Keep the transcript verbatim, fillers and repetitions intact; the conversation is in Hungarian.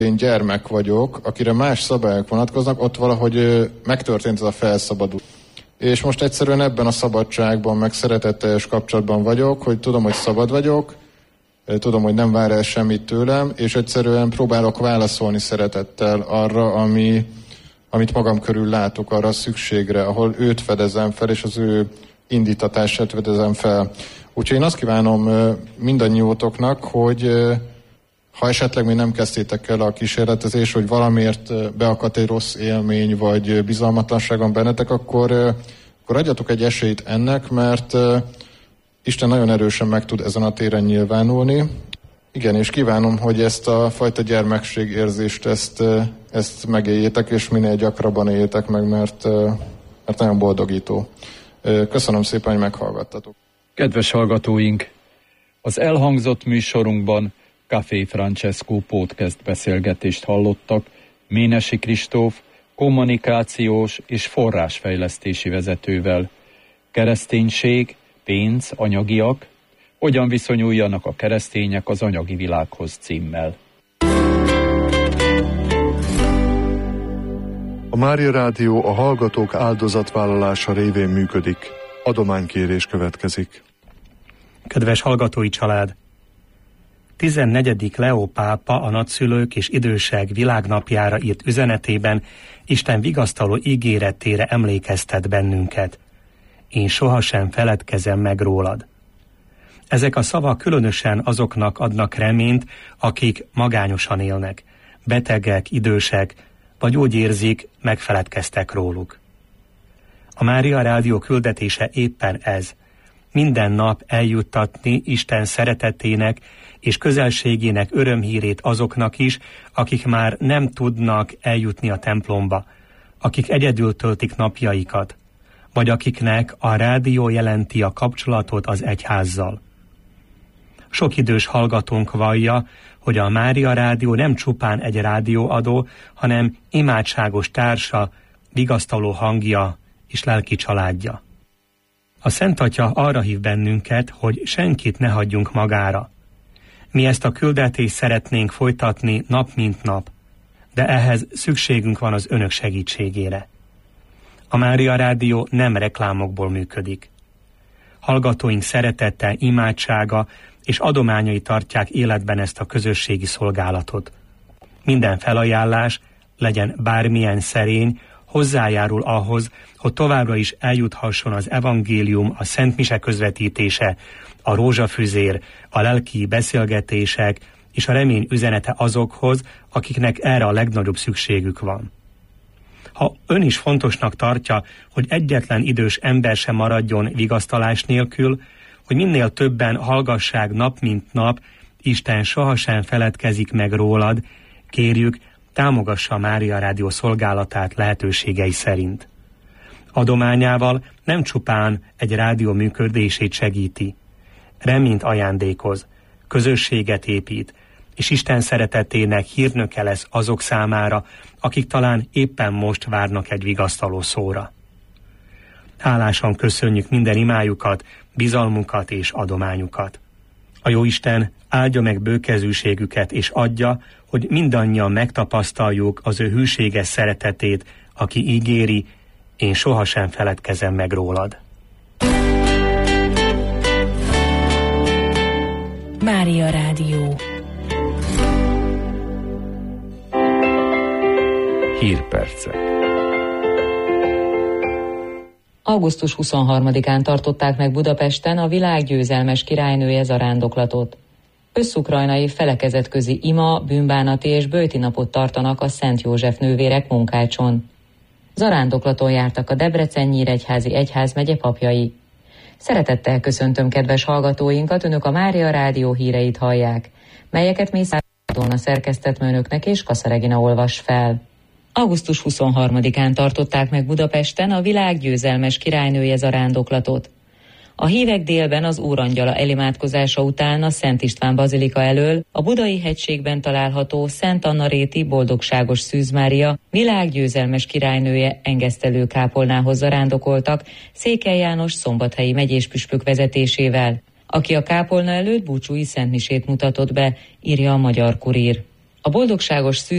én gyermek vagyok, akire más szabályok vonatkoznak, ott valahogy megtörtént ez a felszabadulás. És most egyszerűen ebben a szabadságban, meg szeretetteljes kapcsolatban vagyok, hogy tudom, hogy szabad vagyok, tudom, hogy nem vár el semmit tőlem, és egyszerűen próbálok válaszolni szeretettel arra, ami, amit magam körül látok, arra a szükségre, ahol őt fedezem fel, és az ő indítatását fedezem fel. Úgyhogy én azt kívánom mindannyiótoknak, hogy ha esetleg még nem kezdtétek el a kísérletezés, hogy valamiért beakadt egy rossz élmény, vagy bizalmatlanságon bennetek, akkor, akkor adjatok egy esélyt ennek, mert Isten nagyon erősen meg tud ezen a téren nyilvánulni. Igen, és kívánom, hogy ezt a fajta gyermekségérzést, ezt, ezt megéljétek, és minél gyakrabban éljétek meg, mert, mert nagyon boldogító. Köszönöm szépen, hogy meghallgattatok. Kedves hallgatóink, az elhangzott műsorunkban Café Francesco podcast beszélgetést hallottak Ménesi Kristóf kommunikációs és forrásfejlesztési vezetővel. Kereszténység, pénz, anyagiak, hogyan viszonyuljanak a keresztények az anyagi világhoz címmel. A Mária Rádió a hallgatók áldozatvállalása révén működik. Adománykérés következik. Kedves hallgatói család! tizennegyedik Leó pápa a nagyszülők és idősek világnapjára írt üzenetében Isten vigasztaló ígéretére emlékeztet bennünket. Én sohasem feledkezem meg rólad. Ezek a szavak különösen azoknak adnak reményt, akik magányosan élnek, betegek, idősek, vagy úgy érzik, megfeledkeztek róluk. A Mária Rádió küldetése éppen ez. Minden nap eljuttatni Isten szeretetének és közelségének örömhírét azoknak is, akik már nem tudnak eljutni a templomba, akik egyedül töltik napjaikat, vagy akiknek a rádió jelenti a kapcsolatot az egyházzal. Sok idős hallgatónk vallja, hogy a Mária Rádió nem csupán egy rádióadó, hanem imádságos társa, vigasztaló hangja és lelki családja. A Szent Atya arra hív bennünket, hogy senkit ne hagyjunk magára. Mi ezt a küldetést szeretnénk folytatni nap mint nap, de ehhez szükségünk van az önök segítségére. A Mária Rádió nem reklámokból működik. Hallgatóink szeretete, imádsága és adományai tartják életben ezt a közösségi szolgálatot. Minden felajánlás, legyen bármilyen szerény, hozzájárul ahhoz, hogy továbbra is eljuthasson az evangélium, a Szent Mise közvetítése, a rózsafüzér, a lelki beszélgetések és a remény üzenete azokhoz, akiknek erre a legnagyobb szükségük van. Ha ön is fontosnak tartja, hogy egyetlen idős ember sem maradjon vigasztalás nélkül, hogy minél többen hallgassák nap mint nap, Isten sohasem feledkezik meg rólad, kérjük, támogassa a Mária Rádió szolgálatát lehetőségei szerint. Adományával nem csupán egy rádió működését segíti, reményt ajándékoz, közösséget épít, és Isten szeretetének hírnöke lesz azok számára, akik talán éppen most várnak egy vigasztaló szóra. Hálásan köszönjük minden imájukat, bizalmukat és adományukat. A Jóisten áldja meg bőkezűségüket, és adja, hogy mindannyian megtapasztaljuk az ő hűséges szeretetét, aki ígéri, én sohasem feledkezem meg rólad. Mária Rádió. Hírpercek. augusztus huszonharmadikán tartották meg Budapesten a világ győzelmes királynője zarándoklatot. Összukrajnai felekezetközi ima, bűnbánati és böjti napot tartanak a Szent József nővérek Munkácson. Zarándoklaton jártak a Debrecen-Nyíregyházi egyházmegye papjai. Szeretettel köszöntöm kedves hallgatóinkat, önök a Mária Rádió híreit hallják, melyeket Mészáros Katona szerkesztett önöknek és Kassa Regina olvas fel. augusztus huszonharmadikán tartották meg Budapesten a világ győzelmes királynője zarándoklatot. A hívek délben az Úrangyala elimádkozása után a Szent István bazilika elől a Budai hegységben található Szent Anna réti Boldogságos Szűz Mária világgyőzelmes királynője engesztelő kápolnához zarándokoltak Székely János szombathelyi megyéspüspök vezetésével, aki a kápolna előtt búcsúi szentmisét mutatott be, írja a Magyar Kurír. A Boldogságos Szűz